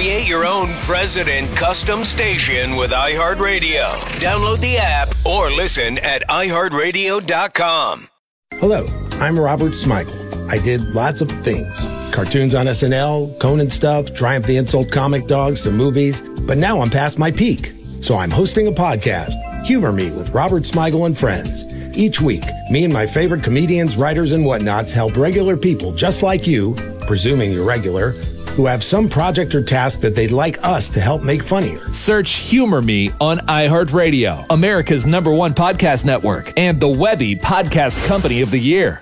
Create your own President custom station with iHeartRadio. Download the app or listen at iHeartRadio.com. Hello, I'm Robert Smigel. I did lots of things. Cartoons on SNL, Conan stuff, Triumph the Insult comic dog, some movies. But now I'm past my peak. So I'm hosting a podcast, Humor Me with Robert Smigel and Friends. Each week, me and my favorite comedians, writers, and whatnots help regular people just like you, presuming you're regular, who have some project or task that they'd like us to help make funnier. Search Humor Me on iHeartRadio, America's #1 podcast network, and the Webby Podcast Company of the Year.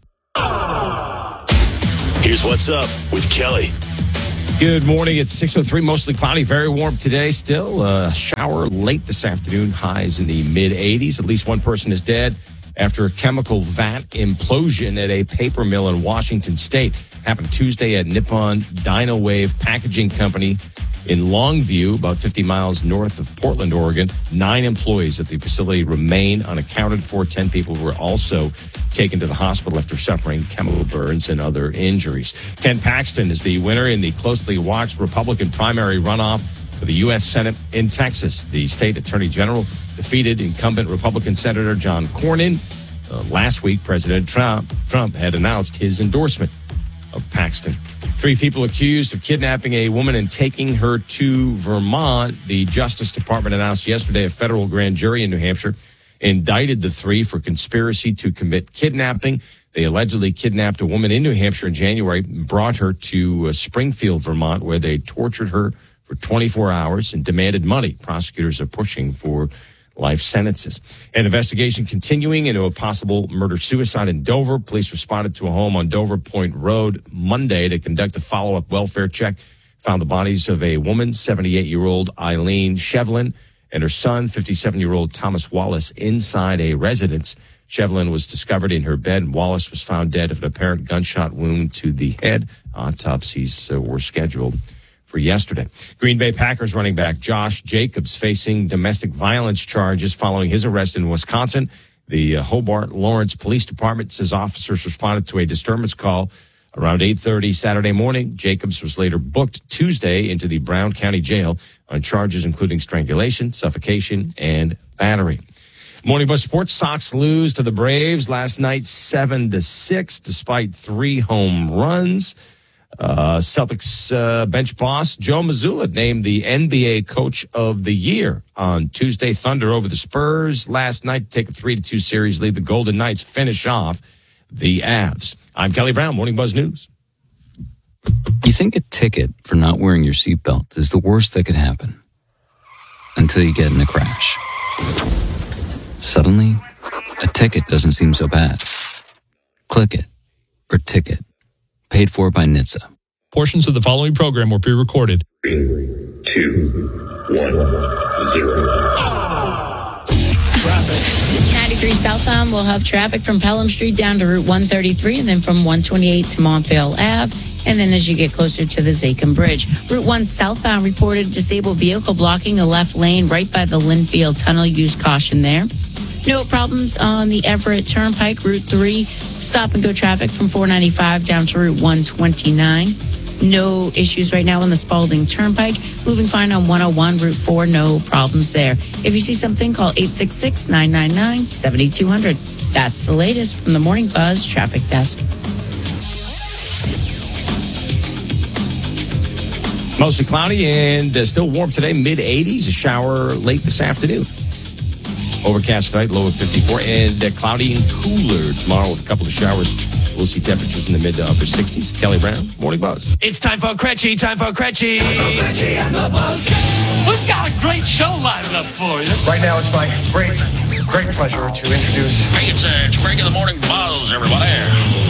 Here's what's up with Kelly. Good morning. It's 6:03, mostly cloudy, very warm today still. Shower late this afternoon, highs in the mid-80s. At least one person is dead after a chemical vat implosion at a paper mill in Washington State. Happened Tuesday at Nippon Dynawave Packaging Company in Longview, about 50 miles north of Portland, Oregon. 9 employees at the facility remain unaccounted for. 10 people were also taken to the hospital after suffering chemical burns and other injuries. Ken Paxton is the winner in the closely watched Republican primary runoff for the U.S. Senate in Texas. The state attorney general defeated incumbent Republican Senator John Cornyn. Last week, President Trump had announced his endorsement of Paxton. 3 people accused of kidnapping a woman and taking her to Vermont. The Justice Department announced yesterday a federal grand jury in New Hampshire indicted the 3 for conspiracy to commit kidnapping. They allegedly kidnapped a woman in New Hampshire in January, brought her to Springfield, Vermont, where they tortured her for 24 hours and demanded money. Prosecutors are pushing for life sentences. An investigation continuing into a possible murder-suicide in Dover. Police responded to a home on Dover Point Road Monday to conduct a follow-up welfare check. Found the bodies of a woman, 78-year-old Eileen Shevlin, and her son, 57-year-old Thomas Wallace, inside a residence. Shevlin was discovered in her bed, and Wallace was found dead of an apparent gunshot wound to the head. Autopsies were scheduled for yesterday. Green Bay Packers running back Josh Jacobs facing domestic violence charges following his arrest in Wisconsin. The Hobart Lawrence Police Department says officers responded to a disturbance call around 8:30 Saturday morning. Jacobs was later booked Tuesday into the Brown County Jail on charges including strangulation, suffocation, and battery. Morning Buzz Sports. Sox lose to the Braves last night 7-6 despite 3 home runs. Celtics bench boss Joe Mazzulla named the NBA Coach of the Year on Tuesday. Thunder over the Spurs last night to take a 3-2 series lead. The Golden Knights finish off the Avs. I'm Kelly Brown, Morning Buzz News. You think a ticket for not wearing your seatbelt is the worst that could happen until you get in a crash. Suddenly, a ticket doesn't seem so bad. Click it or ticket. Paid for by NHTSA. Portions of the following program were pre-recorded. 3, 2, 1, 0. Traffic. 93 southbound will have traffic from Pelham Street down to Route 133 and then from 128 to Montvale Ave. And then as you get closer to the Zachem Bridge. Route 1 southbound reported disabled vehicle blocking a left lane right by the Linfield Tunnel. Use caution there. No problems on the Everett Turnpike, Route 3. Stop and go traffic from 495 down to Route 129. No issues right now on the Spalding Turnpike. Moving fine on 101, Route 4. No problems there. If you see something, call 866-999-7200. That's the latest from the Morning Buzz Traffic Desk. Mostly cloudy and still warm today, mid-80s. A shower late this afternoon. Overcast tonight, low of 54, and cloudy and cooler tomorrow with a couple of showers. We'll see temperatures in the mid to upper 60s. Kelly Brown, Morning Buzz. It's time for Cretchy, time for Cretchy. And the Buzz. We've got a great show lined up for you. Right now, it's my great pleasure to introduce... Hey, it's Greg in the Morning Buzz, everybody.